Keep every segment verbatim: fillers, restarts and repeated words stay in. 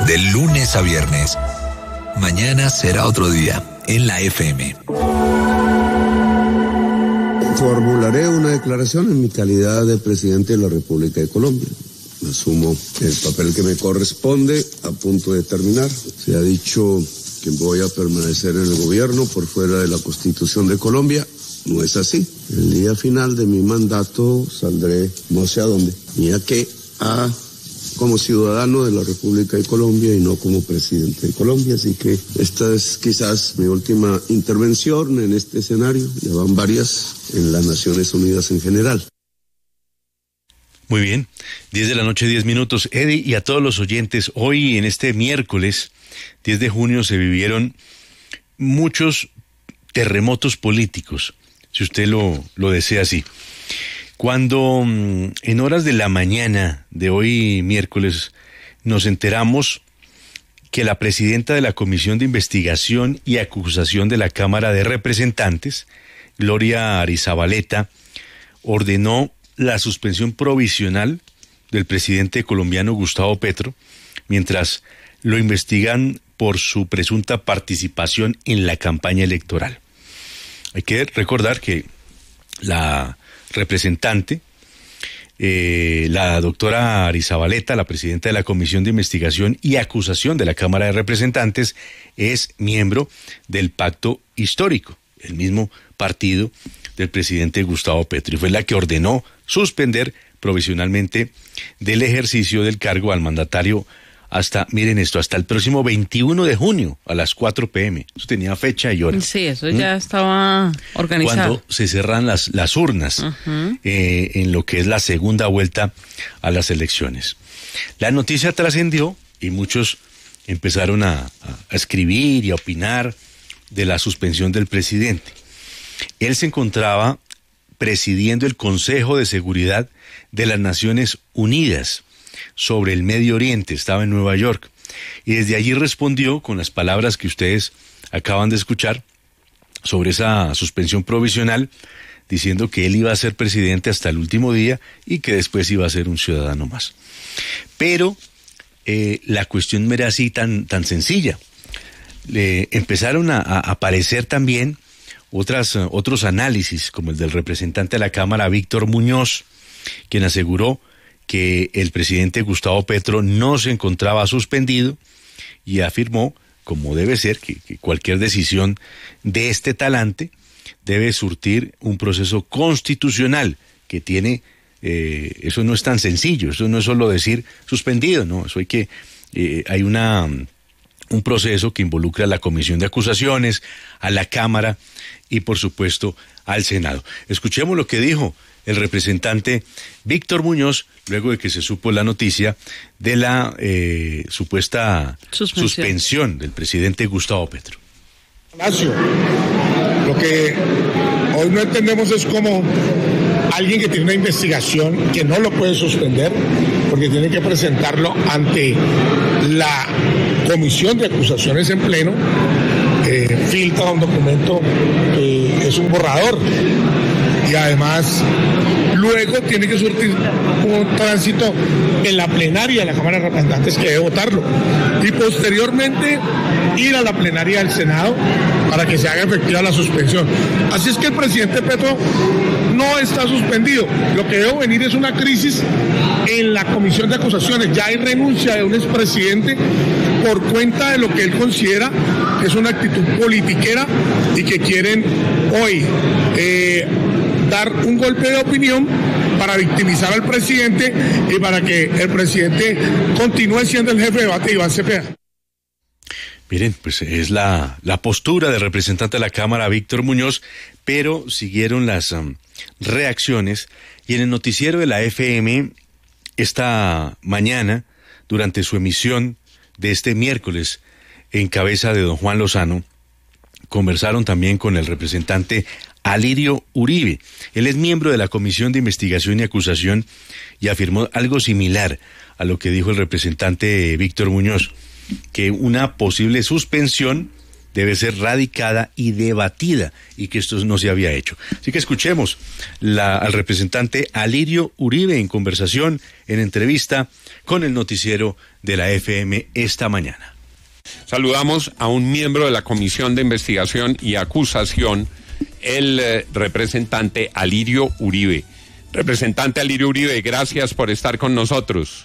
De lunes a viernes. Mañana será otro día en la F M. Formularé una declaración en mi calidad de presidente de la República de Colombia. Asumo el papel que me corresponde, a punto de terminar. Se ha dicho que voy a permanecer en el gobierno por fuera de la Constitución de Colombia. No es así. El día final de mi mandato saldré no sé a dónde, ni a qué, a como ciudadano de la República de Colombia y no como presidente de Colombia. Así que esta es quizás mi última intervención en este escenario. Ya van varias en las Naciones Unidas en general. Muy bien, diez de la noche, diez minutos. Eddie, y a todos los oyentes, hoy en este miércoles, diez de junio, se vivieron muchos terremotos políticos, si usted lo, lo desea así. Cuando en horas de la mañana de hoy miércoles nos enteramos que la presidenta de la Comisión de Investigación y Acusación de la Cámara de Representantes, Gloria Arizabaleta, ordenó la suspensión provisional del presidente colombiano Gustavo Petro, mientras lo investigan por su presunta participación en la campaña electoral. Hay que recordar que la representante, eh, la doctora Arizabaleta, la presidenta de la Comisión de Investigación y Acusación de la Cámara de Representantes, es miembro del Pacto Histórico, el mismo partido del presidente Gustavo Petro, y fue la que ordenó suspender provisionalmente del ejercicio del cargo al mandatario hasta, miren esto, hasta el próximo veintiuno de junio a las cuatro pe eme. Eso tenía fecha y hora. Sí, eso ya ¿Mm? estaba organizado. Cuando se cerran las, las urnas, uh-huh. eh, en lo que es la segunda vuelta a las elecciones. La noticia trascendió y muchos empezaron a, a escribir y a opinar de la suspensión del presidente. Él se encontraba presidiendo el Consejo de Seguridad de las Naciones Unidas sobre el Medio Oriente, estaba en Nueva York, y desde allí respondió con las palabras que ustedes acaban de escuchar sobre esa suspensión provisional, diciendo que él iba a ser presidente hasta el último día y que después iba a ser un ciudadano más. Pero eh, la cuestión no era así tan, tan sencilla. Le empezaron a, a aparecer también otras, uh, otros análisis, como el del representante de la Cámara, Víctor Muñoz, quien aseguró que el presidente Gustavo Petro no se encontraba suspendido y afirmó, como debe ser, que, que cualquier decisión de este talante debe surtir un proceso constitucional que tiene, eh, eso no es tan sencillo, eso no es solo decir suspendido, no, eso hay que, eh, hay una, un proceso que involucra a la Comisión de Acusaciones, a la Cámara y por supuesto al Senado. Escuchemos lo que dijo el representante Víctor Muñoz, luego de que se supo la noticia de la eh, supuesta suspensión. suspensión del presidente Gustavo Petro. Ignacio, lo que hoy no entendemos es cómo alguien que tiene una investigación que no lo puede suspender, porque tiene que presentarlo ante la Comisión de Acusaciones en pleno, eh, filtra un documento que es un borrador, y además luego tiene que surtir un tránsito en la plenaria de la Cámara de Representantes, que debe votarlo, y posteriormente ir a la plenaria del Senado para que se haga efectiva la suspensión. Así es que el presidente Petro no está suspendido. Lo que debe venir es una crisis en la Comisión de Acusaciones. Ya hay renuncia de un expresidente por cuenta de lo que él considera que es una actitud politiquera y que quieren hoy eh, dar un golpe de opinión para victimizar al presidente y para que el presidente continúe siendo el jefe de debate, Iván Cepeda. Miren, pues es la, la postura del representante de la Cámara, Víctor Muñoz, pero siguieron las um, reacciones, y en el noticiero de la F M esta mañana, durante su emisión de este miércoles, en cabeza de don Juan Lozano, conversaron también con el representante Alirio Uribe. Él es miembro de la Comisión de Investigación y Acusación y afirmó algo similar a lo que dijo el representante Víctor Muñoz, que una posible suspensión debe ser radicada y debatida, y que esto no se había hecho. Así que escuchemos la, al representante Alirio Uribe en conversación, en entrevista con con el noticiero de la F M esta mañana. Saludamos a un miembro de la Comisión de Investigación y Acusación, el eh, representante Alirio Uribe. Representante Alirio Uribe, gracias por estar con nosotros.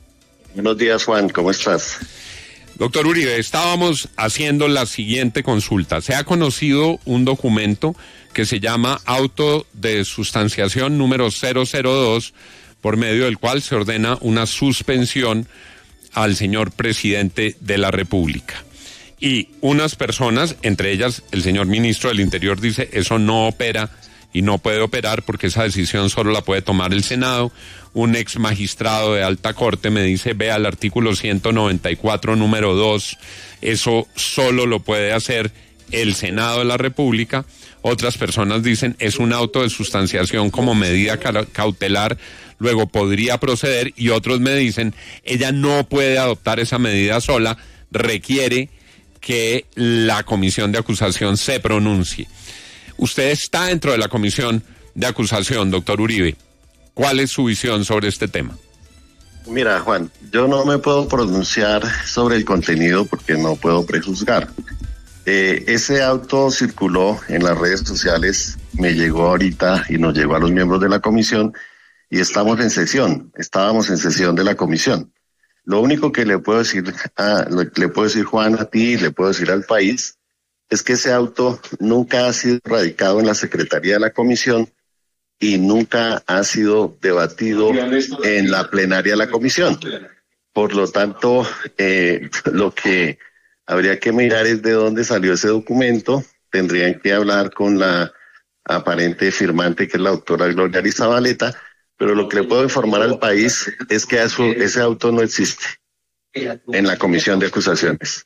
Buenos días, Juan, ¿cómo estás? Doctor Uribe, estábamos haciendo la siguiente consulta. Se ha conocido un documento que se llama Auto de Sustanciación número cero cero dos, por medio del cual se ordena una suspensión al señor presidente de la República. Y unas personas, entre ellas el señor ministro del Interior, dice eso no opera y no puede operar porque esa decisión solo la puede tomar el Senado. Un ex magistrado de alta corte me dice, vea el artículo ciento noventa y cuatro número dos, eso solo lo puede hacer el Senado de la República. Otras personas dicen es un auto de sustanciación como medida cautelar, luego podría proceder, y otros me dicen ella no puede adoptar esa medida sola, requiere que la comisión de acusación se pronuncie. Usted está dentro de la comisión de acusación, doctor Uribe. ¿Cuál es su visión sobre este tema? Mira, Juan, yo no me puedo pronunciar sobre el contenido porque no puedo prejuzgar. Eh, ese auto circuló en las redes sociales, me llegó ahorita y nos llegó a los miembros de la comisión y estamos en sesión, estábamos en sesión de la comisión. Lo único que le puedo decir, a, le puedo decir Juan a ti, le puedo decir al país, es que ese auto nunca ha sido radicado en la Secretaría de la Comisión y nunca ha sido debatido en la plenaria de la Comisión. Por lo tanto, eh, lo que habría que mirar es de dónde salió ese documento. Tendrían que hablar con la aparente firmante, que es la doctora Gloria Arizabaleta, pero lo que le puedo informar al país es que eso, ese auto no existe en la Comisión de Acusaciones.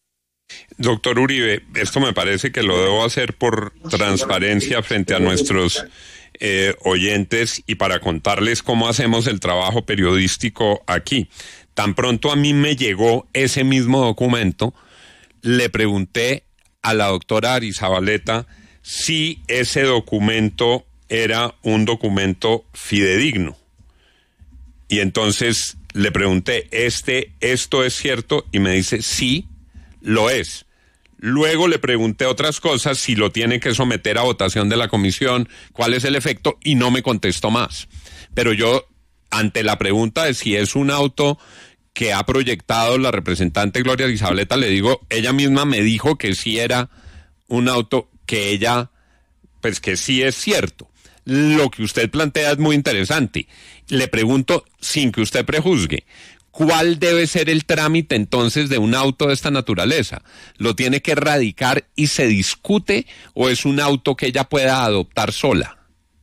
Doctor Uribe, esto me parece que lo debo hacer por transparencia frente a nuestros eh, oyentes y para contarles cómo hacemos el trabajo periodístico aquí. Tan pronto a mí me llegó ese mismo documento, le pregunté a la doctora Arizabaleta si ese documento era un documento fidedigno. Y entonces le pregunté, ¿este, esto es cierto? Y me dice, sí, lo es. Luego le pregunté otras cosas, si lo tiene que someter a votación de la comisión, cuál es el efecto, y no me contestó más. Pero yo, ante la pregunta de si es un auto que ha proyectado la representante Gloria Arizabaleta, le digo, ella misma me dijo que sí era un auto que ella, pues que sí es cierto. Lo que usted plantea es muy interesante. Le pregunto, sin que usted prejuzgue, ¿cuál debe ser el trámite entonces de un auto de esta naturaleza? ¿Lo tiene que radicar y se discute o es un auto que ella pueda adoptar sola?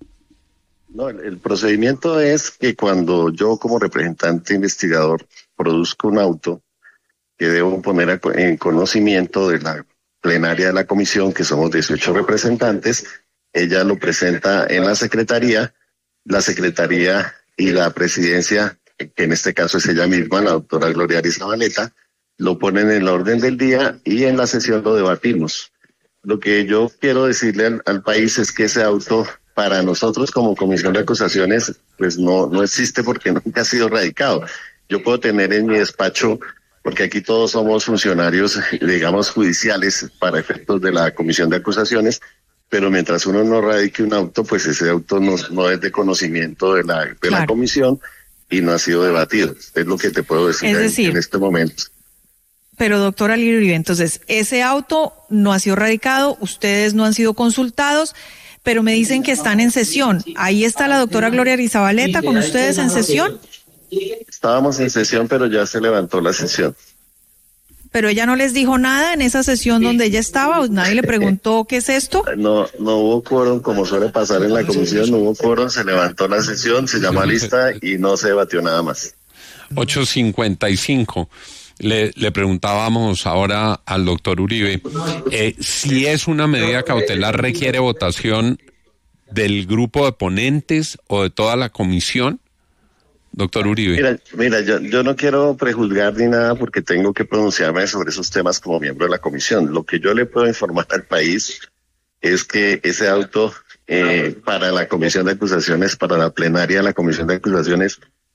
No, el, el procedimiento es que cuando yo como representante investigador produzco un auto que debo poner a, en conocimiento de la plenaria de la comisión, que somos dieciocho representantes, ella lo presenta en la secretaría, la secretaría y la presidencia, que en este caso es ella misma, la doctora Gloria Arizabaleta, lo ponen en el orden del día y en la sesión lo debatimos. Lo que yo quiero decirle al, al país es que ese auto, para nosotros como Comisión de Acusaciones, pues no, no existe porque nunca ha sido radicado. Yo puedo tener en mi despacho, porque aquí todos somos funcionarios, digamos, judiciales para efectos de la Comisión de Acusaciones, pero mientras uno no radique un auto, pues ese auto no, no es de conocimiento de la, de claro. la comisión y no ha sido debatido. Es lo que te puedo decir, es decir en, en este momento. Pero doctora Alirio Uribe, entonces, ese auto no ha sido radicado, ustedes no han sido consultados, pero me dicen que están en sesión. Ahí está la doctora Gloria Arizabaleta con ustedes en sesión. Estábamos en sesión, pero ya se levantó la sesión. Pero ella no les dijo nada en esa sesión donde ella estaba, nadie le preguntó qué es esto. No, no hubo quórum, como suele pasar en la comisión, no hubo quórum, se levantó la sesión, se llamó a lista y no se debatió nada más. ocho cincuenta y cinco. Le, le preguntábamos ahora al doctor Uribe, eh, si es una medida cautelar, ¿requiere votación del grupo de ponentes o de toda la comisión? Doctor Uribe. Mira, mira yo, yo no quiero prejuzgar ni nada porque tengo que pronunciarme sobre esos temas como miembro de la comisión. Lo que yo le puedo informar al país es que ese auto eh, para la comisión de acusaciones, para la plenaria de la comisión de acusaciones,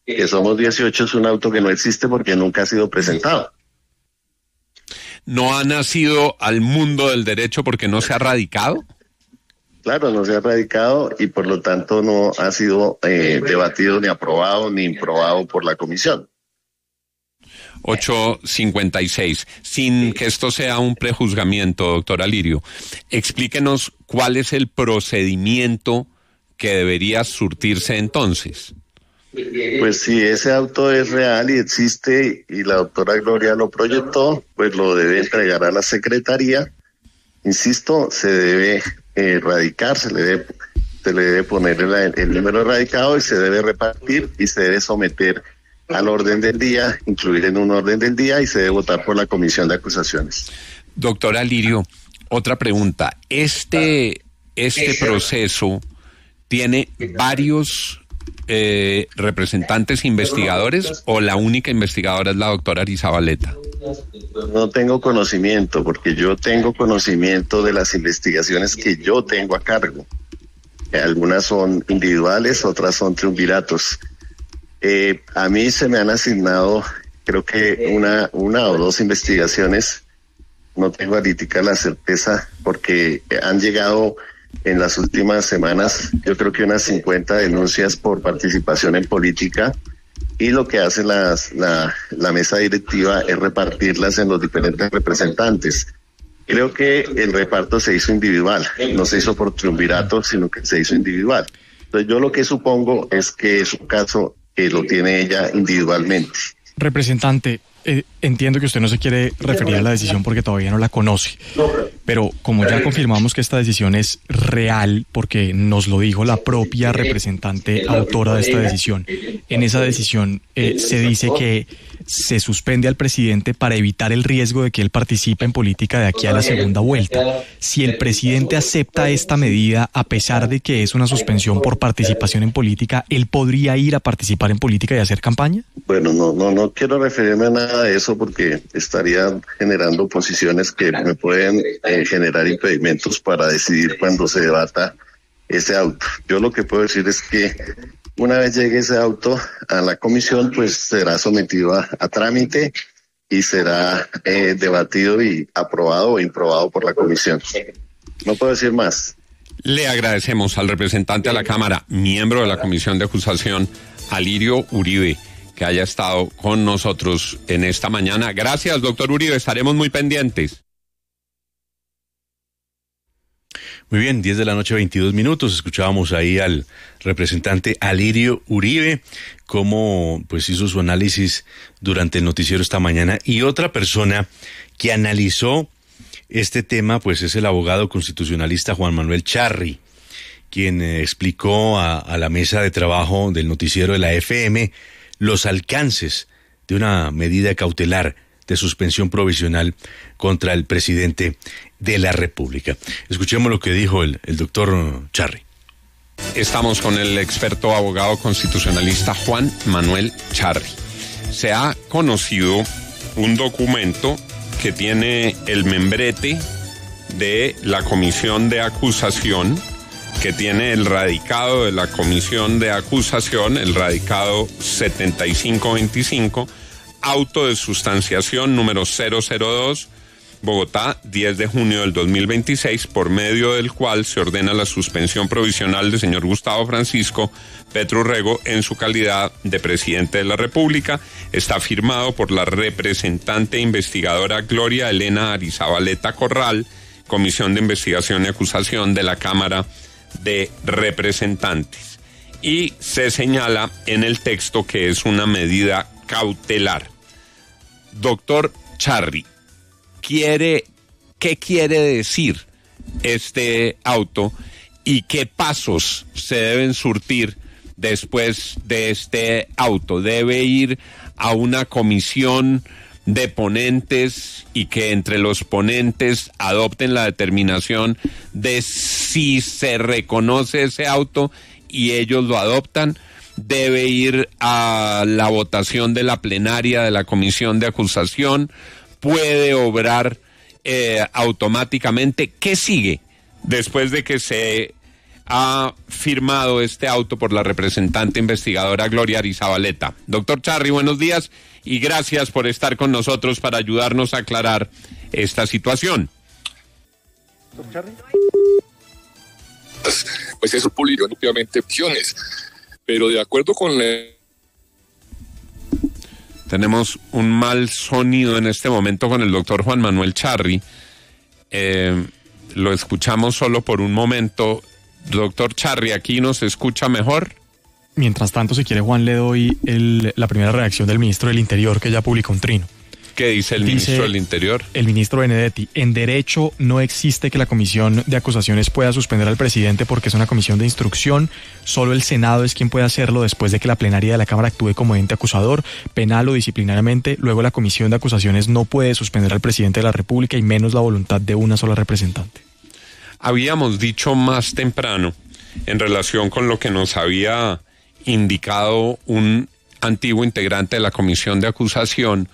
que somos dieciocho, es un auto que no existe porque nunca ha sido presentado. ¿No ha nacido al mundo del derecho porque no se ha radicado? Claro, no se ha radicado y por lo tanto no ha sido eh, debatido ni aprobado ni improbado por la comisión. ocho cincuenta y seis. Sin que esto sea un prejuzgamiento, doctor Alirio, explíquenos cuál es el procedimiento que debería surtirse entonces. Pues si ese auto es real y existe y la doctora Gloria lo proyectó, pues lo debe entregar a la secretaría. Insisto, se debe eh, radicar, se le debe, se le debe poner el, el número radicado y se debe repartir y se debe someter al orden del día, incluir en un orden del día y se debe votar por la comisión de acusaciones. Doctor Alirio, otra pregunta. Este, este proceso tiene varios eh, representantes investigadores o la única investigadora es la doctora Arizabaleta. No tengo conocimiento, porque yo tengo conocimiento de las investigaciones que yo tengo a cargo. Algunas son individuales, otras son triunviratos. Eh, a mí se me han asignado, creo que una, una o dos investigaciones. No tengo ahorita la certeza, porque han llegado en las últimas semanas, yo creo que unas cincuenta denuncias por participación en política, y lo que hace las, la, la mesa directiva es repartirlas en los diferentes representantes. Creo que el reparto se hizo individual, no se hizo por triunvirato, sino que se hizo individual. Entonces yo lo que supongo es que es un caso que lo tiene ella individualmente. Representante, eh, entiendo que usted no se quiere referir a la decisión porque todavía no la conoce, pero como ya confirmamos que esta decisión es real, porque nos lo dijo la propia representante autora de esta decisión, en esa decisión eh, se dice que se suspende al presidente para evitar el riesgo de que él participe en política de aquí a la segunda vuelta. Si el presidente acepta esta medida, a pesar de que es una suspensión por participación en política, ¿él podría ir a participar en política y hacer campaña? Bueno, no, no, no quiero referirme a nada de eso porque estaría generando posiciones que me pueden eh, generar impedimentos para decidir cuando se debata ese auto. Yo lo que puedo decir es que una vez llegue ese auto a la comisión, pues será sometido a, a trámite y será eh, debatido y aprobado o improbado por la comisión. No puedo decir más. Le agradecemos al representante a la Cámara, miembro de la Comisión de Acusación, Alirio Uribe, que haya estado con nosotros en esta mañana. Gracias, doctor Uribe, estaremos muy pendientes. Muy bien, diez de la noche, veintidós minutos. Escuchábamos ahí al representante Alirio Uribe, cómo pues hizo su análisis durante el noticiero esta mañana. Y otra persona que analizó este tema, pues es el abogado constitucionalista Juan Manuel Charri, quien eh, explicó a, a la mesa de trabajo del noticiero de la F M los alcances de una medida cautelar de suspensión provisional contra el presidente de la República. Escuchemos lo que dijo el, el doctor Charri. Estamos con el experto abogado constitucionalista Juan Manuel Charri. Se ha conocido un documento que tiene el membrete de la comisión de acusación, que tiene el radicado de la comisión de acusación, el radicado setenta y cinco veinticinco, auto de sustanciación número cero cero dos, Bogotá, diez de junio del dos mil veintiséis, por medio del cual se ordena la suspensión provisional del señor Gustavo Francisco Petro Urrego en su calidad de presidente de la República. Está firmado por la representante investigadora Gloria Elena Arizabaleta Corral, Comisión de Investigación y Acusación de la Cámara de Representantes. Y se señala en el texto que es una medida cautelar. Doctor Charri, quiere, ¿qué quiere decir este auto y qué pasos se deben surtir después de este auto? ¿Debe ir a una comisión de ponentes y que entre los ponentes adopten la determinación de si se reconoce ese auto y ellos lo adoptan? ¿Debe ir a la votación de la plenaria de la comisión de acusación? ¿Puede obrar eh, automáticamente? ¿Qué sigue después de que se ha firmado este auto por la representante investigadora Gloria Arizabaleta. Doctor Charri, buenos días y gracias por estar con nosotros para ayudarnos a aclarar esta situación. Doctor Charri. Pues eso pulió obviamente opciones, pero de acuerdo con la... Tenemos un mal sonido en este momento con el doctor Juan Manuel Charri. Eh, lo escuchamos solo por un momento. Doctor Charri, ¿aquí nos escucha mejor? Mientras tanto, si quiere, Juan, le doy el, la primera reacción del ministro del Interior, que ya publicó un trino. ¿Qué dice el dice ministro del Interior? El ministro Benedetti: en derecho no existe que la comisión de acusaciones pueda suspender al presidente porque es una comisión de instrucción. Solo el Senado es quien puede hacerlo después de que la plenaria de la Cámara actúe como ente acusador, penal o disciplinariamente. Luego la comisión de acusaciones no puede suspender al presidente de la República y menos la voluntad de una sola representante. Habíamos dicho más temprano, en relación con lo que nos había indicado un antiguo integrante de la comisión de acusación,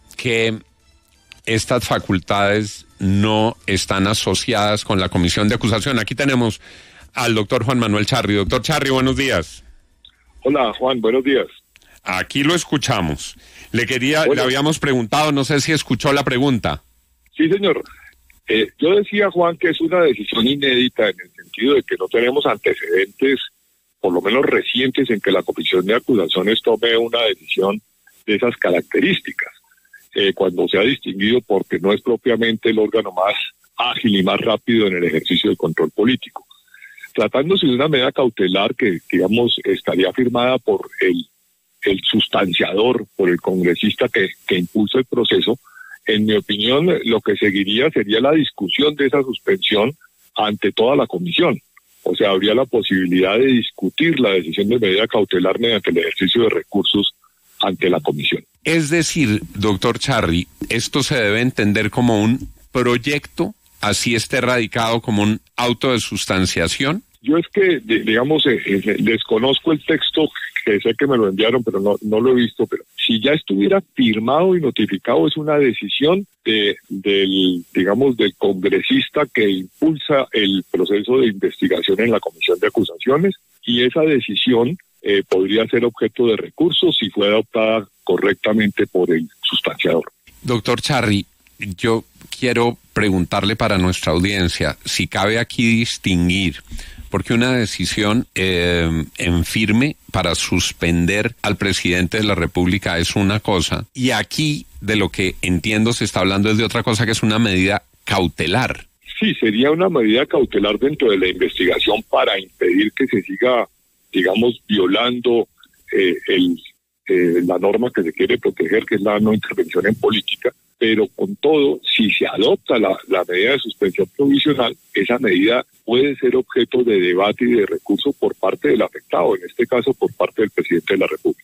que estas facultades no están asociadas con la comisión de acusación. Aquí tenemos al doctor Juan Manuel Charri. Doctor Charri, buenos días. Hola, Juan, buenos días. Aquí lo escuchamos. Le quería, bueno, le habíamos preguntado, no sé si escuchó la pregunta. Sí, señor. Eh, yo decía, Juan, que es una decisión inédita en el sentido de que no tenemos antecedentes, por lo menos recientes, en que la comisión de acusaciones tome una decisión de esas características. Eh, cuando se ha distinguido porque no es propiamente el órgano más ágil y más rápido en el ejercicio del control político. Tratándose de una medida cautelar que, digamos, estaría firmada por el, el sustanciador, por el congresista que, que impulsa el proceso, en mi opinión, lo que seguiría sería la discusión de esa suspensión ante toda la comisión. O sea, habría la posibilidad de discutir la decisión de medida cautelar mediante el ejercicio de recursos ante la comisión. Es decir, doctor Charri, esto se debe entender como un proyecto, así esté radicado como un auto de sustanciación. Yo es que, digamos, eh, eh, desconozco el texto, que sé que me lo enviaron, pero no, no lo he visto, pero si ya estuviera firmado y notificado, es una decisión de, del, digamos, del congresista que impulsa el proceso de investigación en la comisión de acusaciones, y esa decisión eh, podría ser objeto de recursos si fue adoptada correctamente por el sustanciador. Doctor Charri, yo quiero preguntarle para nuestra audiencia si cabe aquí distinguir, porque una decisión eh, en firme para suspender al presidente de la República es una cosa, y aquí de lo que entiendo se está hablando es de otra cosa, que es una medida cautelar. Sí, sería una medida cautelar dentro de la investigación para impedir que se siga, digamos, violando eh, el, eh, la norma que se quiere proteger, que es la no intervención en política. Pero con todo, si se adopta la, la medida de suspensión provisional, esa medida puede ser objeto de debate y de recurso por parte del afectado, en este caso por parte del presidente de la República.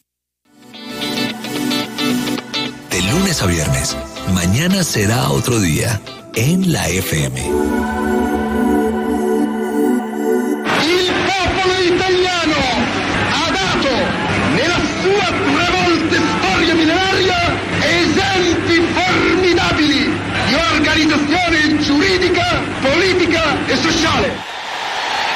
De lunes a viernes, mañana será otro día en la F M. Il popolo italiano ha dato nella sua travolta storia millenaria esempi formidabili di organizzazione giuridica, politica e sociale.